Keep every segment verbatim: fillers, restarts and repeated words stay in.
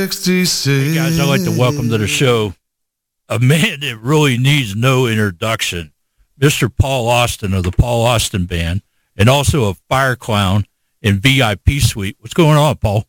Hey guys, I'd like to welcome to the show a man that really needs no introduction, Mister Paul Austin of the Paul Austin Band, and also a fire clown in V I P Suite. What's going on, Paul?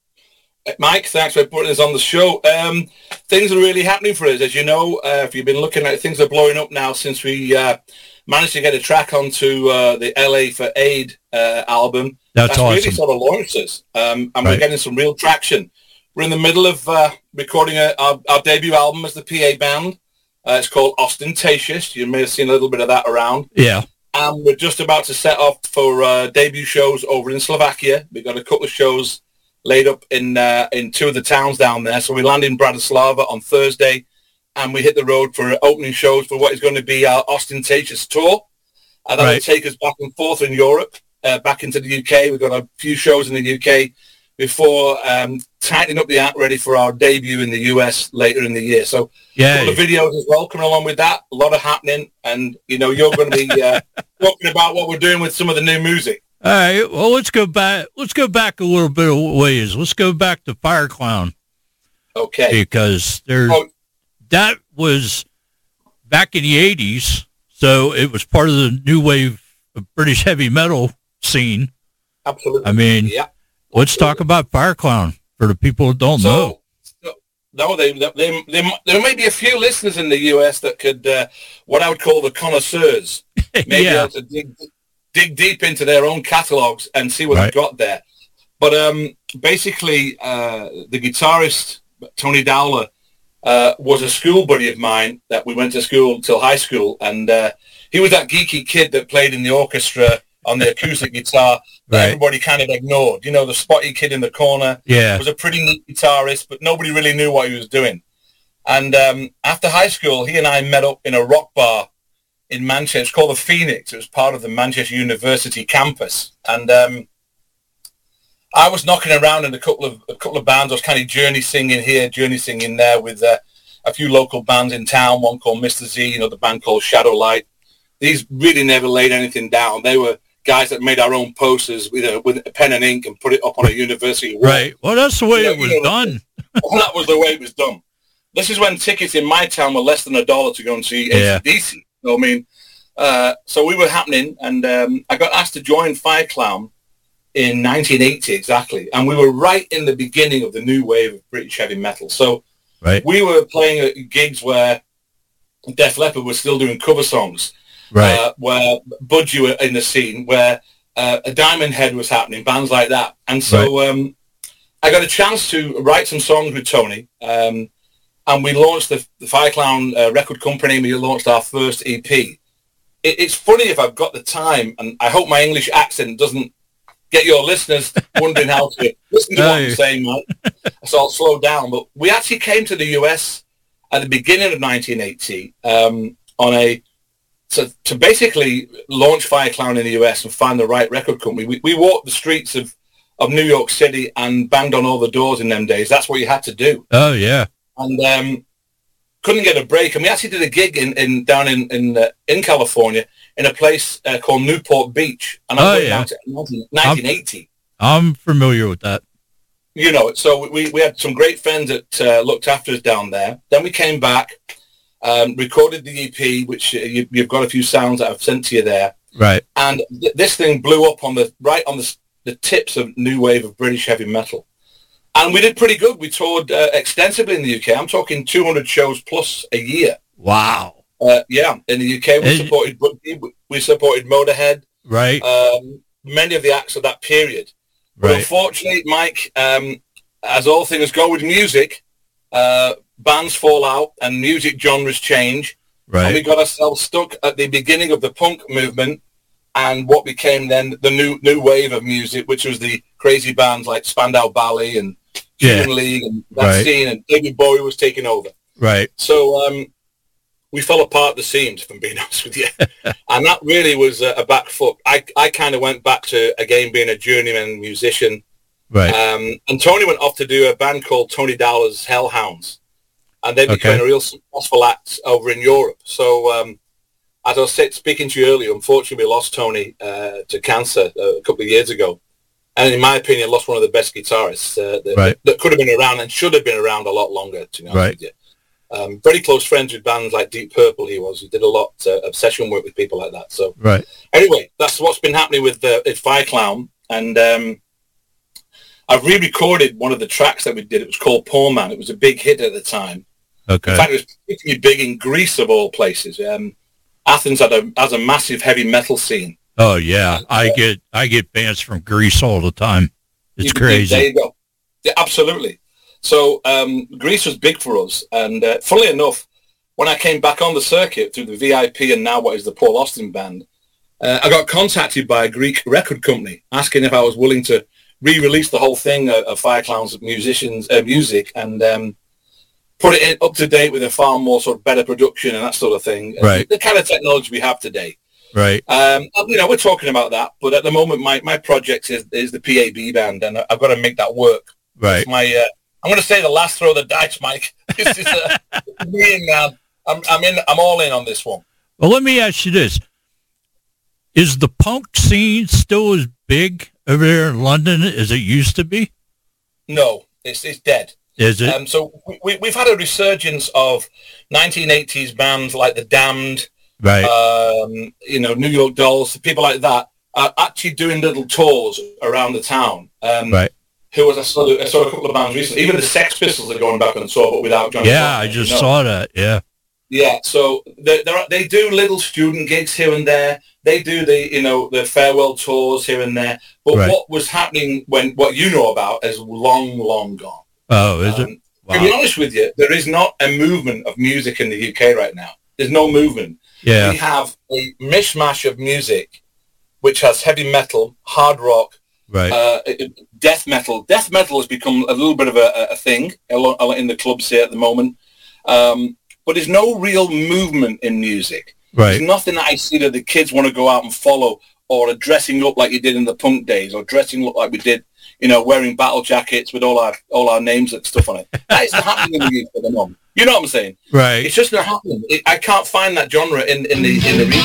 Mike, thanks for putting us on the show. Um, things are really happening for us. As you know, uh, if you've been looking at it, things are blowing up now since we uh, managed to get a track onto uh, the L A for Aid uh, album. That's, That's awesome. really sort of launched us, um, and right. we're getting some real traction. We're in the middle of uh, recording a, our, our debut album as the P A band. Uh, it's called Ostentatious. You may have seen a little bit of that around. Yeah. And we're just about to set off for uh, debut shows over in Slovakia. We've got a couple of shows laid up in uh, in two of the towns down there. So we land in Bratislava on Thursday, and we hit the road for opening shows for what is going to be our Ostentatious tour. And that'll right. take us back and forth in Europe, uh, back into the U K. We've got a few shows in the U K before um, tightening up the act ready for our debut in the U S later in the year. So yeah, a lot of videos as well coming along with that. A lot of happening. And, you know, you're going to be uh, talking about what we're doing with some of the new music. All right. Well, let's go back. Let's go back a little bit of ways. Let's go back to Fire Clown. Okay. Because there, oh. that was back in the eighties. So it was part of the new wave of British heavy metal scene. Absolutely. I mean, yeah. Let's talk about Fire Clown for the people who don't so, know. No, they, they, they, there may be a few listeners in the U S that could, uh, what I would call the connoisseurs, maybe yeah. able to dig, dig deep into their own catalogs and see what right. they've got there. But um, basically, uh, the guitarist, Tony Dowler, uh, was a school buddy of mine that we went to school until high school. And uh, he was that geeky kid that played in the orchestra on the acoustic guitar that right. everybody kind of ignored. You know, the spotty kid in the corner yeah. was a pretty neat guitarist, but nobody really knew what he was doing. And um, after high school, he and I met up in a rock bar in Manchester. It's called the Phoenix. It was part of the Manchester University campus. And um, I was knocking around in a couple of a couple of bands. I was kind of journey singing here, journey singing there with uh, a few local bands in town, one called Mister Z, you know, the band called Shadow Light. These really never laid anything down. They were guys that made our own posters with a, with a pen and ink and put it up on a university wall. Right. Well, that's the way you know, it was you know, done. That was the way it was done. This is when tickets in my town were less than a dollar to go and see yeah. A C D C. You know what I mean? Uh, so we were happening, and um, I got asked to join Fire Clown in nineteen eighty exactly. And we were right in the beginning of the new wave of British heavy metal. So right. we were playing at gigs where Def Leppard was still doing cover songs. Right. Uh, where Budgie were in the scene, where uh, a Diamond Head was happening, bands like that. And so right. um, I got a chance to write some songs with Tony, um, and we launched the, the Fire Clown uh, record company. We launched our first E P. It, it's funny if I've got the time, and I hope my English accent doesn't get your listeners wondering how to listen to what I'm saying, Mike. So I'll slow down. But we actually came to the U S at the beginning of nineteen eighty um, on a So to basically launch Fire Clown in the U S and find the right record company, we, we walked the streets of, of New York City and banged on all the doors in them days. That's what you had to do. Oh, yeah. And um, couldn't get a break. And we actually did a gig in, in down in in, uh, in California in a place uh, called Newport Beach. And I oh, was yeah. to nineteen eighty. I'm, I'm familiar with that. You know, so we, we had some great friends that uh, looked after us down there. Then we came back. Um, recorded the E P, which uh, you, you've got a few sounds that I've sent to you there. Right. And th- this thing blew up on the right on the, the tips of new wave of British heavy metal. And we did pretty good. We toured uh, extensively in the U K. I'm talking two hundred shows plus a year. Wow. Uh, yeah, in the U K, we and, supported we supported Motorhead. Right. Um, many of the acts of that period. But right. unfortunately, Mike, um, as all things go with music, uh, bands fall out and music genres change. Right. And we got ourselves stuck at the beginning of the punk movement and what became then the new new wave of music, which was the crazy bands like Spandau Ballet and Human yeah. League and that right. scene, and David Bowie was taking over. Right. So um, we fell apart at the seams, if I'm being honest with you. And that really was a, a back foot. I, I kind of went back to, again, being a journeyman musician. Right. Um, and Tony went off to do a band called Tony Dowler's Hellhounds. And they became okay. a real successful act over in Europe. So um, as I was speaking to you earlier, unfortunately we lost Tony uh, to cancer uh, a couple of years ago. and in my opinion, lost one of the best guitarists uh, that, right. that, that could have been around and should have been around a lot longer, to be honest right. with you. Um, very close friends with bands like Deep Purple. He was. He did a lot uh, of session work with people like that. So right. Anyway, that's what's been happening with uh, Fire Clown, and um, I've re-recorded one of the tracks that we did. It was called Poor Man. It was a big hit at the time. Okay. In fact, it was particularly big in Greece of all places. Um, Athens had a has a massive heavy metal scene. Oh yeah, I get I get bands from Greece all the time. It's you, crazy. There you go. Yeah, absolutely. So um, Greece was big for us, and uh, funnily enough, when I came back on the circuit through the V I P and now what is the Paul Austin Band, uh, I got contacted by a Greek record company asking if I was willing to re-release the whole thing of, of Fire Clown's musicians uh, music and um, put it in, up to date with a far more sort of better production and that sort of thing. Right. The kind of technology we have today. Right. Um, you know, we're talking about that, but at the moment, my, my project is, is the P A B band, and I've got to make that work. Right. It's my, uh, I'm going to say the last throw of the dice, Mike. This is uh, me in, man. I'm, I'm in. I'm all in on this one. Well, let me ask you this: is the punk scene still as big over there in London as it used to be? No, it's it's dead. Is it? Um, so we, we've had a resurgence of nineteen eighties bands like the Damned. Right. Um, you know, New York Dolls, people like that are actually doing little tours around the town. Um, right. Who was I saw, I saw a couple of bands recently. Even the Sex Pistols are going back on tour, but without John. Yeah, Scott, I just you know? saw that. Yeah. Yeah. So they they do little student gigs here and there. They do the you know the farewell tours here and there. But right. what was happening when what you know about is long, long gone. Oh, is um, it? Wow. To be honest with you, there is not a movement of music in the U K right now. There's no movement. Yeah. We have a mishmash of music, which has heavy metal, hard rock, right. uh, death metal. Death metal has become a little bit of a, a thing in the clubs here at the moment. Um, but there's no real movement in music. Right. There's nothing that I see that the kids want to go out and follow, or are dressing up like you did in the punk days, or dressing up like we did, you know, wearing battle jackets with all our all our names and stuff on it. That isn't happening in the youth at the moment. You know what I'm saying? Right. It's just not happening. It, I can't find that genre in, in the in the region.